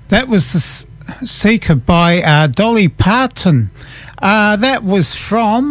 That was the Seeker by Dolly Parton. That was from,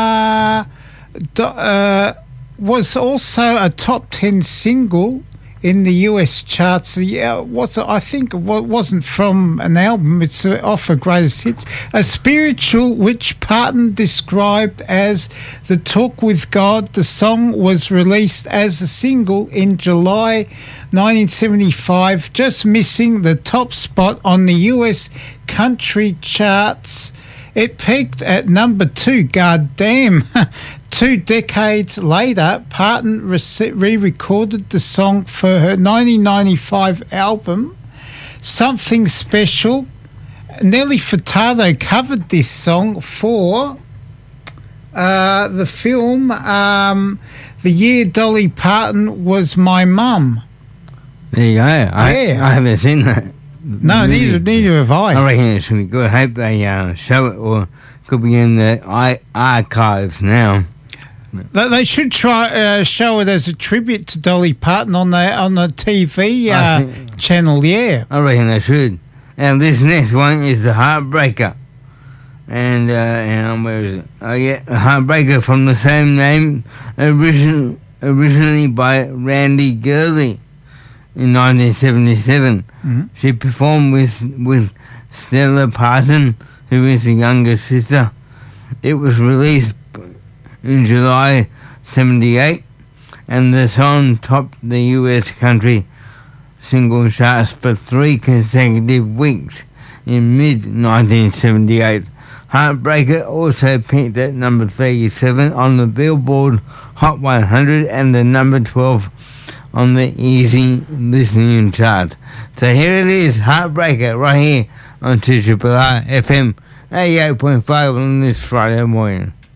was also a top 10 single in the US charts. I think it wasn't from an album, it's off of Greatest Hits. A spiritual which Parton described as the talk with God. The song was released as a single in July 1975, just missing the top spot on the US country charts. It peaked at number 2. Goddamn. 2 decades later, Parton re-recorded the song for her 1995 album, Something Special. Nelly Furtado covered this song for the film The Year Dolly Parton Was My Mum. There you go. I haven't seen that. No, neither have I. I reckon it should be good. I hope they show it, or could be in the archives now. They should try show it as a tribute to Dolly Parton on the TV channel. Yeah, I reckon they should. And this next one is the Heartbreaker, and where is it? Oh yeah, the Heartbreaker from the same name, originally by Randy Gurley in 1977. Mm-hmm. She performed with Stella Parton, who is the younger sister. It was released in July 78, and the song topped the US country single charts for 3 consecutive weeks in mid-1978. Heartbreaker also peaked at number 37 on the Billboard Hot 100 and the number 12 on the Easy Listening chart. So here it is, Heartbreaker, right here on 2RRR FM 88.5 on this Friday morning.